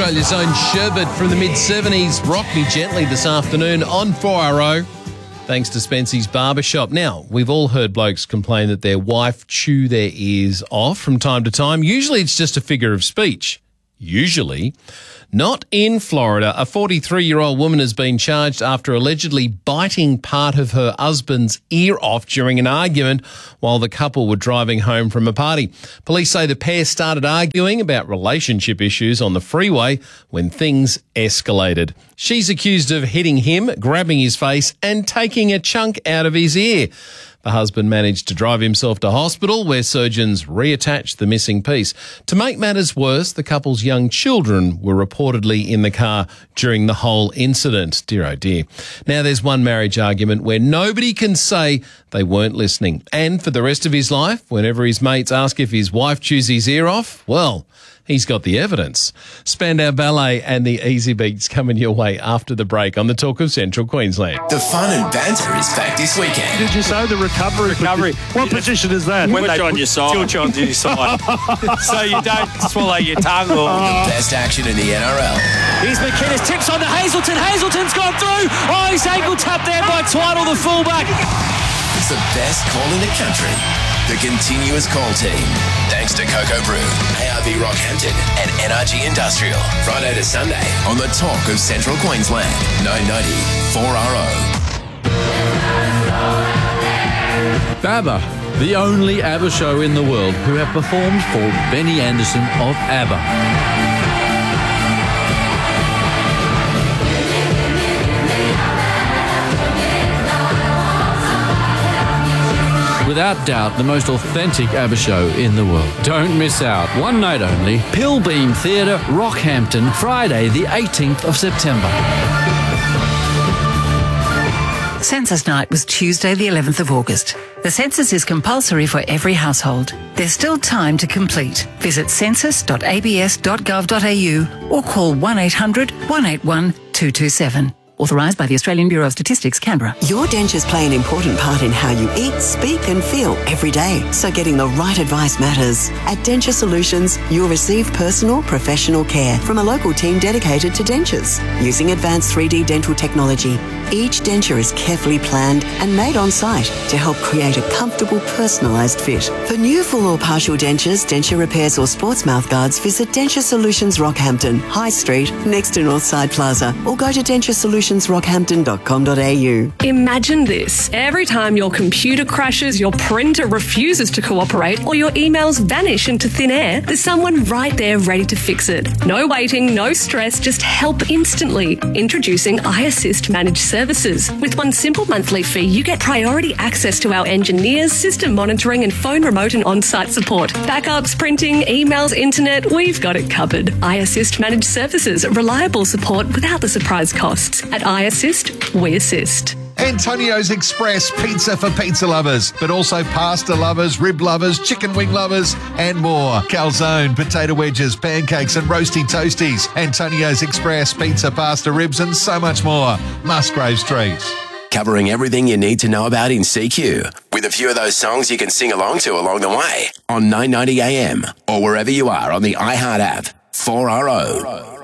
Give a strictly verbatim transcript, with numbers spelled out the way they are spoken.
Australia's own Sherbet from the mid seventies. Rock Me Gently this afternoon on four R O. Thanks to Spency's Barbershop. Now, we've all heard blokes complain that their wife chew their ears off from time to time. Usually it's just a figure of speech. Usually. Not in Florida. A forty-three-year-old woman has been charged after allegedly biting part of her husband's ear off during an argument while the couple were driving home from a party. Police say the pair started arguing about relationship issues on the freeway when things escalated. She's accused of hitting him, grabbing his face and taking a chunk out of his ear. The husband managed to drive himself to hospital where surgeons reattached the missing piece. To make matters worse, the couple's young children were reportedly in the car during the whole incident. Dear oh dear. Now there's one marriage argument where nobody can say they weren't listening. And for the rest of his life, whenever his mates ask if his wife chews his ear off, well, he's got the evidence. Spandau Ballet and the Easy Beats coming your way after the break on the Talk of Central Queensland. The fun and banter is back this weekend. Did you say the recovery? Recovery. What position is that? When they on your side. Tilt you onto your side. So you don't swallow your tongue. Or... The best action in the N R L. Here's McInnes, tips on to Hazelton. Hazelton's gone through. Oh, he's ankle tapped there by Twiddle, the fullback. It's the best call in the country. The continuous call team. Thanks to Cocoa Brew, A R V Rockhampton and N R G Industrial. Friday to Sunday on the Talk of Central Queensland. nine ninety four R O. ABBA, the only ABBA show in the world who have performed for Benny Andersson of ABBA. Without doubt, the most authentic ABBA show in the world. Don't miss out. One night only. Pilbeam Theatre, Rockhampton, Friday the eighteenth of September. Census night was Tuesday the eleventh of August. The census is compulsory for every household. There's still time to complete. Visit census dot a b s dot gov dot a u or call one eight hundred, one eight one, two two seven. Authorised by the Australian Bureau of Statistics, Canberra. Your dentures play an important part in how you eat, speak and feel every day. So getting the right advice matters. At Denture Solutions, you'll receive personal, professional care from a local team dedicated to dentures. Using advanced three D dental technology, each denture is carefully planned and made on site to help create a comfortable, personalised fit. For new full or partial dentures, denture repairs or sports mouth guards, visit Denture Solutions Rockhampton, High Street, next to Northside Plaza, or go to denture solutions rockhampton dot com dot a u. Imagine this. Every time your computer crashes, your printer refuses to cooperate, or your emails vanish into thin air, there's someone right there ready to fix it. No waiting, no stress, just help instantly. Introducing iAssist Managed Services. With one simple monthly fee, you get priority access to our engineers, system monitoring and phone remote and on-site support. Backups, printing, emails, internet, we've got it covered. iAssist Managed Services. Reliable support without the surprise costs. At iAssist, we assist. Antonio's Express pizza for pizza lovers, but also pasta lovers, rib lovers, chicken wing lovers, and more. Calzone, potato wedges, pancakes, and roasty toasties. Antonio's Express pizza, pasta, ribs, and so much more. Musgrave Street. Covering everything you need to know about in C Q, with a few of those songs you can sing along to along the way on nine ninety A M or wherever you are on the iHeart app. four R O.